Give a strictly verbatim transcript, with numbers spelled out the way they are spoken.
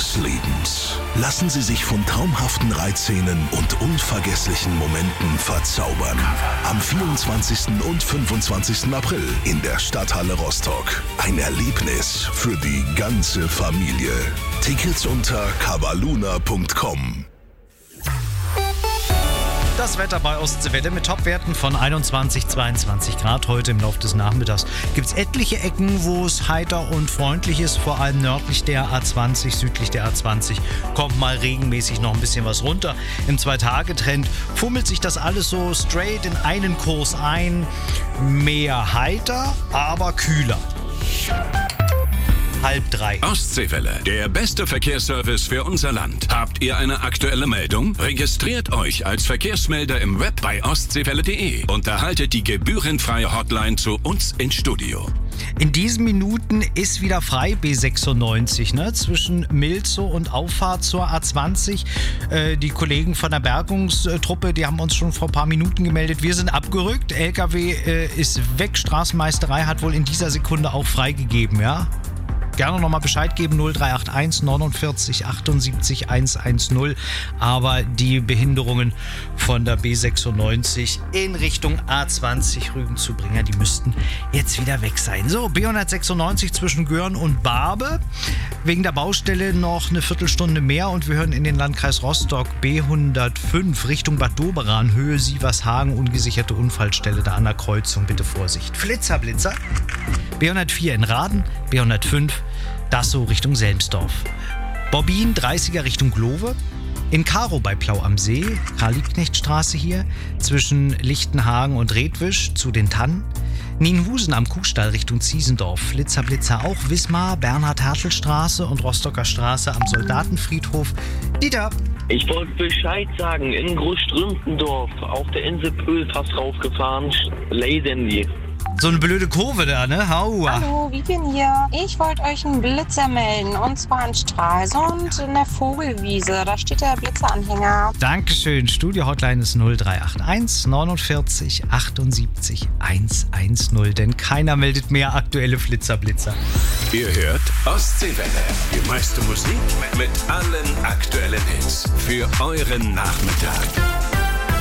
des Lebens. Lassen Sie sich von traumhaften Reitszenen und unvergesslichen Momenten verzaubern. Am vierundzwanzigsten und fünfundzwanzigsten April in der Stadthalle Rostock. Ein Erlebnis für die ganze Familie. Tickets unter cavaluna punkt com. Das Wetter bei Ostseewelle mit Topwerten von einundzwanzig, zweiundzwanzig Grad heute im Laufe des Nachmittags. Gibt es etliche Ecken, wo es heiter und freundlich ist, vor allem nördlich der A zwanzig, südlich der A zwanzig. Kommt mal regenmäßig noch ein bisschen was runter. Im Zwei-Tage-Trend fummelt sich das alles so straight in einen Kurs ein. Mehr heiter, aber kühler. Halb drei. Ostseewelle, der beste Verkehrsservice für unser Land. Habt ihr eine aktuelle Meldung? Registriert euch als Verkehrsmelder im Web bei ostseewelle punkt de und erhaltet die gebührenfreie Hotline zu uns ins Studio. In diesen Minuten ist wieder frei B sechsundneunzig, ne? Zwischen Milzow und Auffahrt zur A zwanzig. Äh, die Kollegen von der Bergungstruppe, die haben uns schon vor ein paar Minuten gemeldet. Wir sind abgerückt, L K W äh, ist weg, Straßenmeisterei hat wohl in dieser Sekunde auch freigegeben, ja? Gerne nochmal Bescheid geben, null drei acht eins neunundvierzig achtundsiebzig hundertzehn. Aber die Behinderungen von der B sechsundneunzig in Richtung A zwanzig Rügen-zu-Bringer, die müssten jetzt wieder weg sein. So, B hundertsechsundneunzig zwischen Görn und Barbe. Wegen der Baustelle noch eine Viertelstunde mehr und wir hören in den Landkreis Rostock B hundertfünf Richtung Bad Doberan, Höhe Sievershagen, ungesicherte Unfallstelle da an der Kreuzung. Bitte Vorsicht. Flitzer, Blitzer. B hundertvier in Raden, B hundertfünf Dassow Richtung Selmsdorf. Bobbin, dreißiger Richtung Glowe. In Karow bei Plau am See, Karl-Liebknecht-Straße hier, zwischen Lichtenhagen und Redwisch zu den Tannen. Nienhusen am Kuhstall Richtung Ziesendorf, Flitzer, Blitzer auch Wismar, Bernhard-Hertel-Straße und Rostocker Straße am Soldatenfriedhof. Dieter. Ich wollte Bescheid sagen, in Großstrümpendorf, auf der Insel Pöhl fast raufgefahren, leiden die. So eine blöde Kurve da, ne? Aua. Hallo, Vivian hier. Ich wollte euch einen Blitzer melden. Und zwar in Stralsund in der Vogelwiese. Da steht der Blitzeranhänger. Dankeschön. Studio-Hotline ist null drei acht eins neunundvierzig achtundsiebzig hundertzehn. Denn keiner meldet mehr aktuelle Flitzer-Blitzer. Ihr hört Ostseewelle. Die meiste Musik mit allen aktuellen Hits. Für euren Nachmittag.